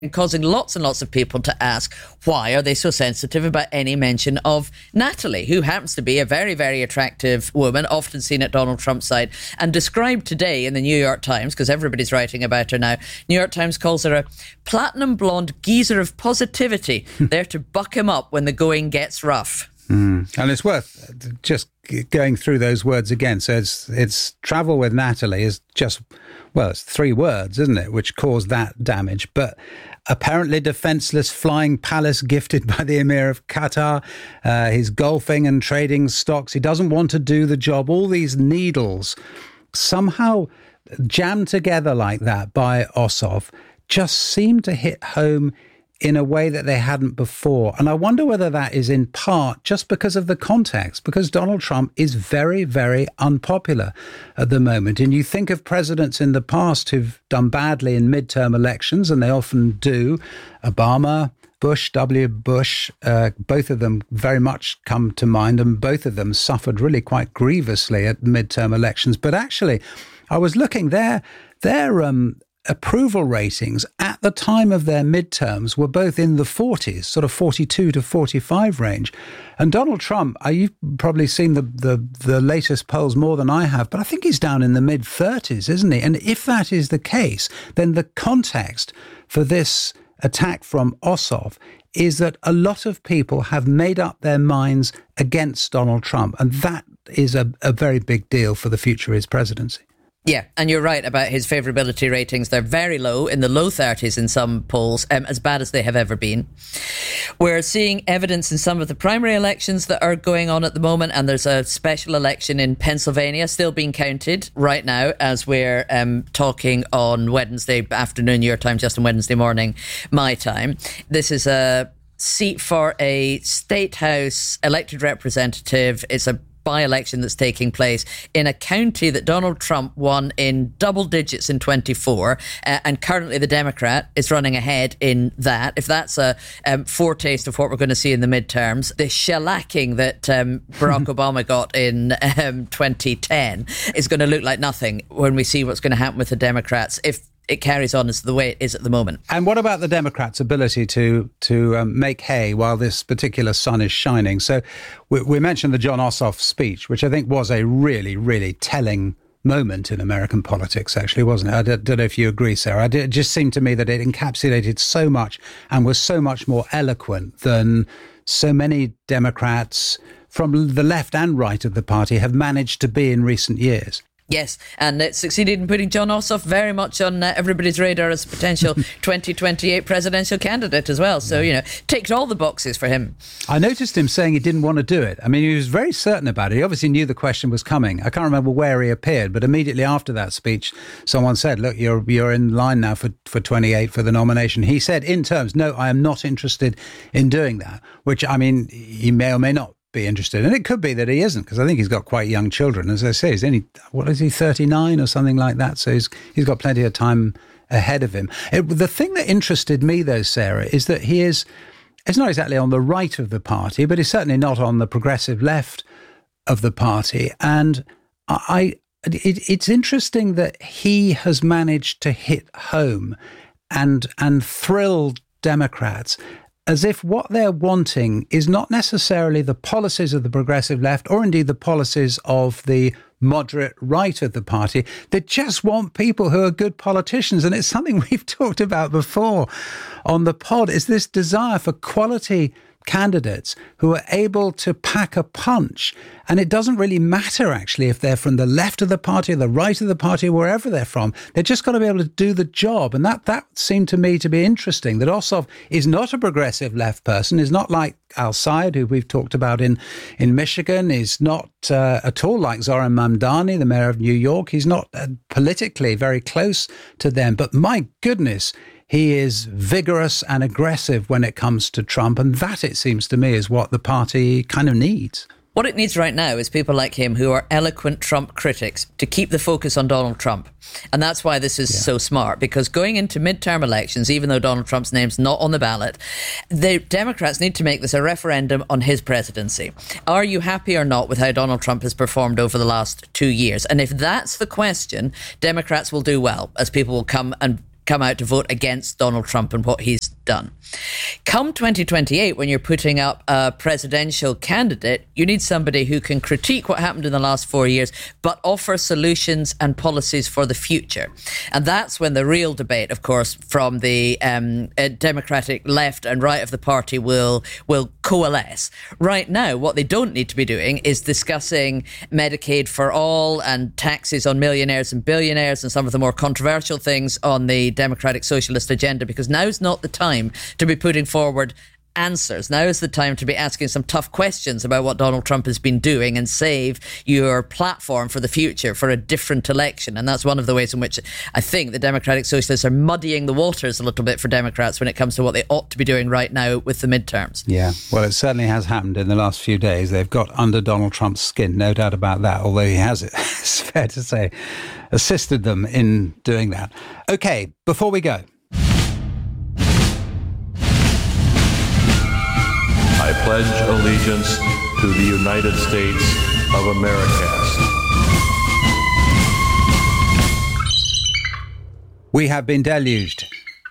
causing lots and lots of people to ask, why are they so sensitive about any mention of Natalie, who happens to be a very, very attractive woman, often seen at Donald Trump's side, and described today in the New York Times, because everybody's writing about her now, New York Times calls her a platinum blonde geezer of positivity, there to buck him up when the going gets rough. And it's worth just going through those words again. So it's travel with Natalie is just, well, it's 3 words, isn't it, which caused that damage. But apparently defenseless flying palace gifted by the Emir of Qatar. He's golfing and trading stocks. He doesn't want to do the job. All these needles somehow jammed together like that by Ossoff just seem to hit home in a way that they hadn't before. And I wonder whether that is in part just because of the context, because Donald Trump is very, very unpopular at the moment. And you think of presidents in the past who've done badly in midterm elections, and they often do. Obama, Bush, W. Bush, both of them very much come to mind, and both of them suffered really quite grievously at midterm elections. But actually, I was looking, their approval ratings at the time of their midterms were both in the 40s, sort of 42 to 45 range. And Donald Trump, you've probably seen the latest polls more than I have, but I think he's down in the mid-30s, isn't he? And if that is the case, then the context for this attack from Ossoff is that a lot of people have made up their minds against Donald Trump. And that is a very big deal for the future of his presidency. Yeah, and you're right about his favourability ratings. They're very low, in the low 30s in some polls, as bad as they have ever been. We're seeing evidence in some of the primary elections that are going on at the moment, and there's a special election in Pennsylvania still being counted right now as we're talking on Wednesday afternoon, your time, just on Wednesday morning, my time. This is a seat for a state house elected representative. It's a by-election that's taking place in a county that Donald Trump won in double digits in 24, and currently the Democrat is running ahead in that. If that's a foretaste of what we're going to see in the midterms, the shellacking that Barack Obama got in 2010 is going to look like nothing when we see what's going to happen with the Democrats if it carries on as the way it is at the moment. And what about the Democrats' ability to make hay while this particular sun is shining? So we mentioned the John Ossoff speech, which I think was a really, really telling moment in American politics, actually, wasn't it? I don't know if you agree, Sarah. It just seemed to me that it encapsulated so much and was so much more eloquent than so many Democrats from the left and right of the party have managed to be in recent years. Yes, and it succeeded in putting John Ossoff very much on everybody's radar as a potential 2028 presidential candidate as well. So, ticked all the boxes for him. I noticed him saying he didn't want to do it. I mean, he was very certain about it. He obviously knew the question was coming. I can't remember where he appeared, but immediately after that speech, someone said, look, you're in line now for 28 for the nomination. He said in terms, no, I am not interested in doing that, which, I mean, he may or may not be interested. And it could be that he isn't, because I think he's got quite young children. As I say, he's only, 39 or something like that? So he's got plenty of time ahead of him. The thing that interested me, though, Sarah, is that it's not exactly on the right of the party, but he's certainly not on the progressive left of the party. And it's interesting that he has managed to hit home and thrill Democrats, as if what they're wanting is not necessarily the policies of the progressive left or indeed the policies of the moderate right of the party. They just want people who are good politicians. And it's something we've talked about before on the pod, is this desire for quality candidates who are able to pack a punch. And it doesn't really matter, actually, if they're from the left of the party or the right of the party, or wherever they're from. They're just got to be able to do the job. And that seemed to me to be interesting, that Ossoff is not a progressive left person, is not like Al-Sayed, who we've talked about in Michigan, is not at all like Zoran Mamdani, the mayor of New York. He's not politically very close to them. But my goodness, he is vigorous and aggressive when it comes to Trump. And that, it seems to me, is what the party kind of needs. What it needs right now is people like him who are eloquent Trump critics to keep the focus on Donald Trump. And that's why this is so smart, because going into midterm elections, even though Donald Trump's name's not on the ballot, the Democrats need to make this a referendum on his presidency. Are you happy or not with how Donald Trump has performed over the last 2 years? And if that's the question, Democrats will do well, as people will come and come out to vote against Donald Trump and what he's done. Come 2028, when you're putting up a presidential candidate, you need somebody who can critique what happened in the last 4 years, but offer solutions and policies for the future. And that's when the real debate, of course, from the Democratic left and right of the party will coalesce. Right now, what they don't need to be doing is discussing Medicaid for all and taxes on millionaires and billionaires and some of the more controversial things on the Democratic Socialist agenda, because now's not the time to be putting forward answers. Now is the time to be asking some tough questions about what Donald Trump has been doing and save your platform for the future for a different election. And that's one of the ways in which I think the Democratic Socialists are muddying the waters a little bit for Democrats when it comes to what they ought to be doing right now with the midterms. Yeah, well, it certainly has happened in the last few days. They've got under Donald Trump's skin, no doubt about that, although he has, it's fair to say, assisted them in doing that. Okay, before we go, I pledge allegiance to the United States of America. we have been deluged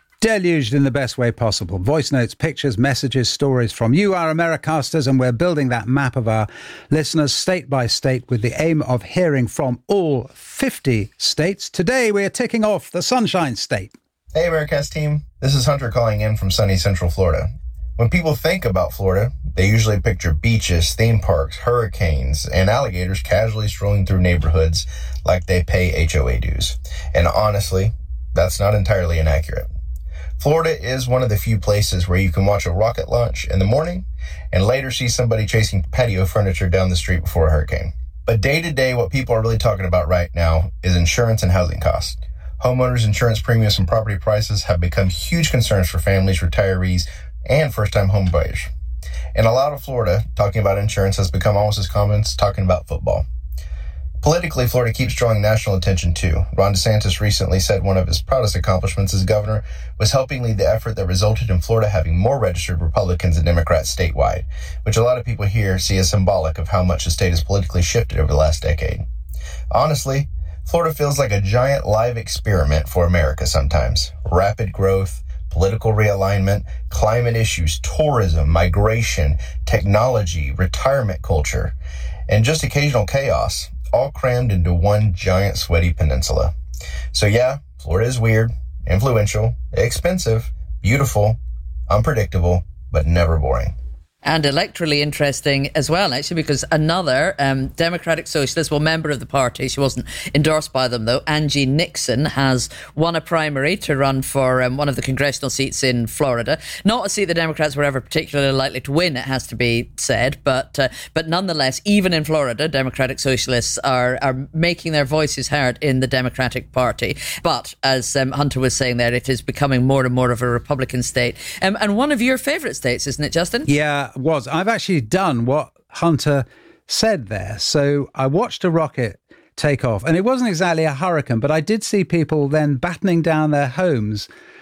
in the best way possible. Voice notes, pictures, messages, stories from you, our Americasters, and we're building that map of our listeners state by state with the aim of hearing from all 50 states. Today, we're ticking off the Sunshine State. Hey, Americast team. This is Hunter calling in from sunny Central Florida. When people think about Florida, they usually picture beaches, theme parks, hurricanes, and alligators casually strolling through neighborhoods like they pay HOA dues. And honestly, that's not entirely inaccurate. Florida is one of the few places where you can watch a rocket launch in the morning and later see somebody chasing patio furniture down the street before a hurricane. But day to day, what people are really talking about right now is insurance and housing costs. Homeowners insurance premiums and property prices have become huge concerns for families, retirees, and first-time home buyers. In a lot of Florida, talking about insurance has become almost as common as talking about football. Politically, Florida keeps drawing national attention too. Ron DeSantis recently said one of his proudest accomplishments as governor was helping lead the effort that resulted in Florida having more registered Republicans than Democrats statewide, which a lot of people here see as symbolic of how much the state has politically shifted over the last decade. Honestly, Florida feels like a giant live experiment for America sometimes. Rapid growth, political realignment, climate issues, tourism, migration, technology, retirement culture, and just occasional chaos, all crammed into one giant sweaty peninsula. So yeah, Florida is weird, influential, expensive, beautiful, unpredictable, but never boring. And electorally interesting as well, actually, because another Democratic Socialist, well, member of the party, she wasn't endorsed by them, though, Angie Nixon, has won a primary to run for one of the congressional seats in Florida. Not a seat the Democrats were ever particularly likely to win, it has to be said. But nonetheless, even in Florida, Democratic Socialists are making their voices heard in the Democratic Party. But as Hunter was saying there, it is becoming more and more of a Republican state. And one of your favourite states, isn't it, Justin? Yeah. I've actually done what Hunter said there. So I watched a rocket take off, and it wasn't exactly a hurricane, but I did see people then battening down their homes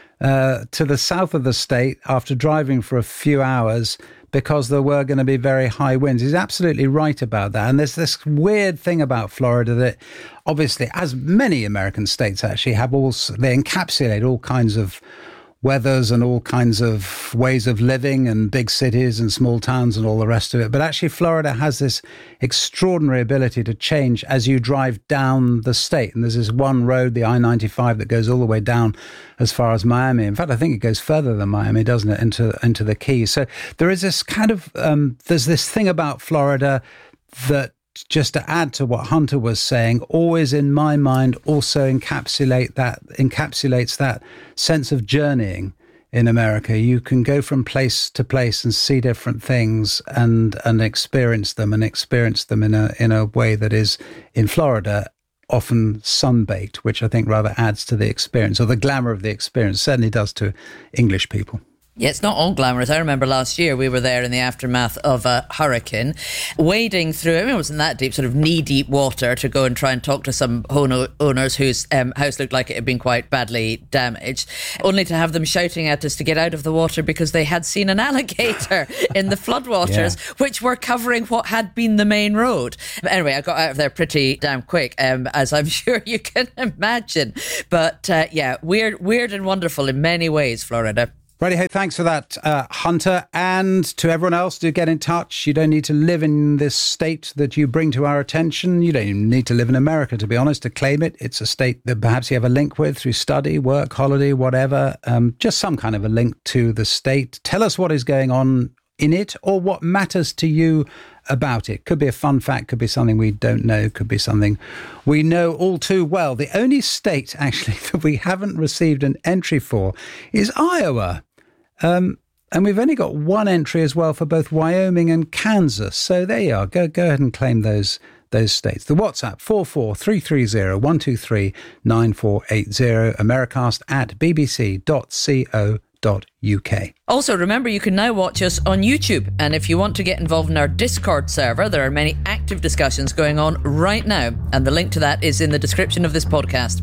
to the south of the state after driving for a few hours because there were going to be very high winds. He's absolutely right about that. And there's this weird thing about Florida that obviously, as many American states actually have, they encapsulate all kinds of weathers and all kinds of ways of living and big cities and small towns and all the rest of it. But actually, Florida has this extraordinary ability to change as you drive down the state. And there's this one road, the I-95, that goes all the way down as far as Miami. In fact, I think it goes further than Miami, doesn't it, into the Keys. So there is this kind of, there's this thing about Florida that, just to add to what Hunter was saying, always in my mind also encapsulates that sense of journeying in America. You can go from place to place and see different things and experience them in a way that is, in Florida, often sun-baked, which I think rather adds to the experience, or the glamour of the experience. Certainly does to English people. Yeah, it's not all glamorous. I remember last year we were there in the aftermath of a hurricane, wading through, I mean, it wasn't that deep, sort of knee-deep water to go and try and talk to some owners whose house looked like it had been quite badly damaged, only to have them shouting at us to get out of the water because they had seen an alligator in the floodwaters, which were covering what had been the main road. But anyway, I got out of there pretty damn quick, as I'm sure you can imagine. But yeah, weird and wonderful in many ways, Florida. Righty, hey, thanks for that, Hunter. And to everyone else, do get in touch. You don't need to live in this state that you bring to our attention. You don't even need to live in America, to be honest, to claim it. It's a state that perhaps you have a link with through study, work, holiday, whatever. Just some kind of a link to the state. Tell us what is going on in it or what matters to you about it. Could be a fun fact, could be something we don't know, could be something we know all too well. The only state, actually, that we haven't received an entry for is Iowa. And we've only got one entry as well for both Wyoming and Kansas. So there you are. Go ahead and claim those states. The WhatsApp, 44330 americast@bbc.co.uk. Also, remember, you can now watch us on YouTube. And if you want to get involved in our Discord server, there are many active discussions going on right now. And the link to that is in the description of this podcast.